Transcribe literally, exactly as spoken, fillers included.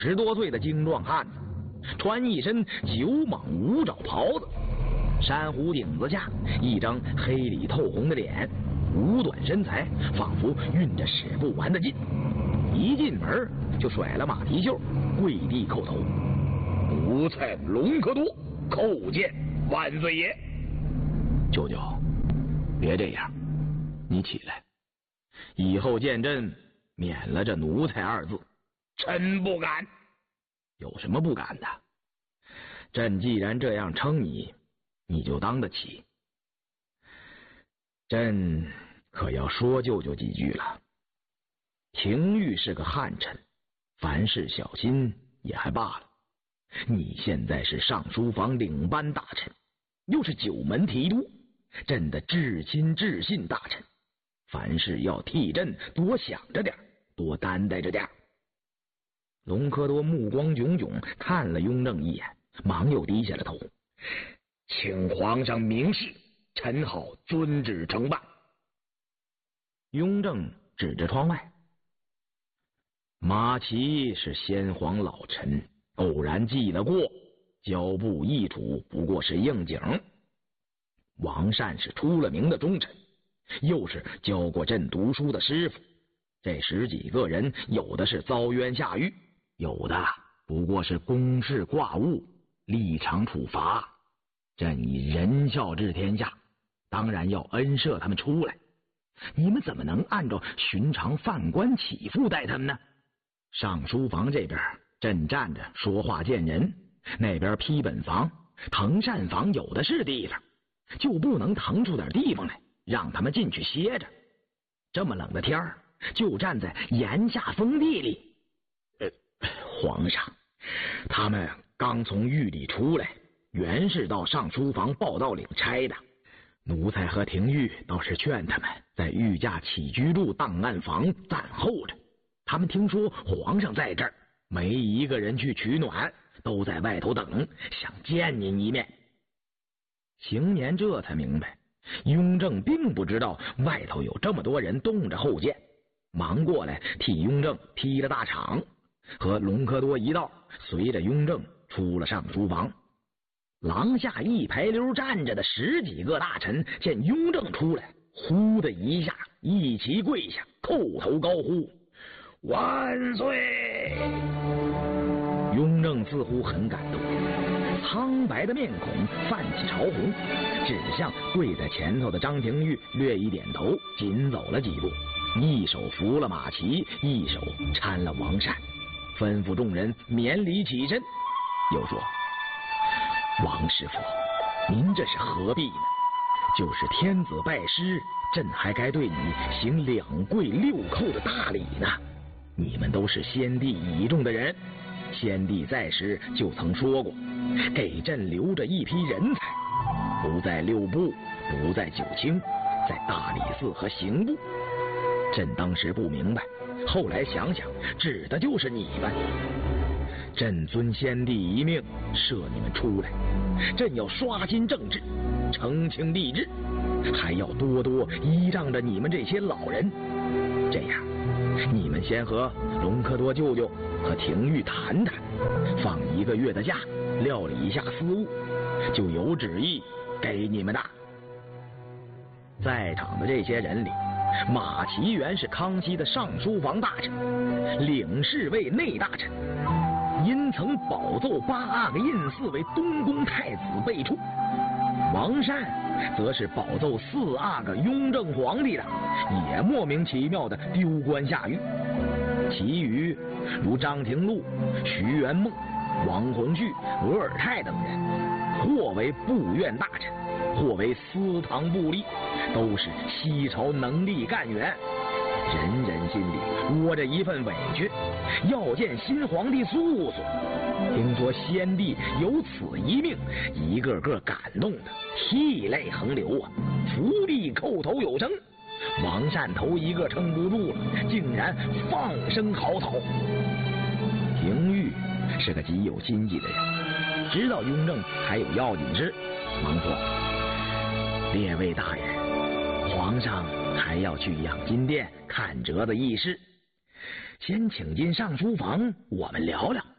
十多岁的精壮汉子，穿一身九蟒五爪袍子，珊瑚顶子下一张黑里透红的脸，五短身材仿佛运着使不完的劲。一进门就甩了马蹄袖，跪地叩头：“奴才隆科多叩见万岁爷。” 舅舅，别这样，你起来，以后见朕免了这奴才二字。 臣不敢。 有什么不敢的？朕既然这样称你，你就当得起。朕可要说舅舅几句了。廷玉是个汉臣，凡事小心也还罢了。你现在是尚书房领班大臣，又是九门提督，朕的至亲至信大臣，凡事要替朕多想着点，多担待着点。隆科多目光炯炯看了雍正一眼，忙又低下了头：“ 请皇上明示，臣好遵旨承办。” 雍正指着窗外：“马齐是先皇老臣，偶然记了过，交部议处不过是应景。王善是出了名的忠臣，又是教过朕读书的师傅，这十几个人有的是遭冤下狱，有的不过是公事挂误，立场处罚。朕以仁孝治天下，当然要恩赦他们出来。你们怎么能按照寻常犯官起复待他们呢？上书房这边朕站着说话见人，那边批本房腾膳房有的是地方，就不能腾出点地方来让他们进去歇着？这么冷的天儿，就站在檐下风地里。呃，皇上，他们刚从狱里出来，原是到上书房报到领差的。奴才和廷玉倒是劝他们在御驾起居住档案房暂候着。他们听说皇上在这儿，没一个人去取暖，都在外头等，想见您一面。邢年这才明白，雍正并不知道外头有这么多人冻着候见，忙过来替雍正踢了大场，和隆科多一道随着雍正出了上书房。廊下一排溜站着的十几个大臣见雍正出来，呼的一下一齐跪下，叩头高呼：“万岁！”雍正似乎很感动，苍白的面孔泛起潮红，指向跪在前头的张廷玉，略一点头，紧走了几步，一手扶了马齐，一手搀了王善，吩咐众人免礼起身，又说：“王师傅，您这是何必呢？就是天子拜师，朕还该对你行两跪六叩的大礼呢。你们都是先帝倚重的人，先帝在时就曾说过，给朕留着一批人才，不在六部，不在九卿，在大理寺和刑部。朕当时不明白，后来想想，指的就是你们。朕遵先帝遗命，赦你们出来。朕要刷新政治，澄清吏治，还要多多依仗着你们这些老人。这样，你们先和隆科多舅舅和廷玉谈谈，放一个月的假，料理一下私务，就有旨意给你们的。”在场的这些人里，马齐原是康熙的上书房大臣，领侍卫内大臣，因曾保奏八阿哥胤祀为东宫太子辈出。王善则是保奏四阿哥雍正皇帝的，也莫名其妙的丢官下狱。其余如张廷禄、徐元梦、王弘绪、额尔泰等人，或为部院大臣，或为司堂部吏，都是西朝能力干员，人人心里窝着一份委屈，要见新皇帝速速。听说先帝有此一命，一个个感动的涕泪横流啊，伏地叩头有声。王善头一个撑不住了，竟然放声嚎啕。廷玉是个极有心计的人，知道雍正还有要紧事，忙说：“列位大人，皇上还要去养金殿看折子议事，先请进上书房，我们聊聊。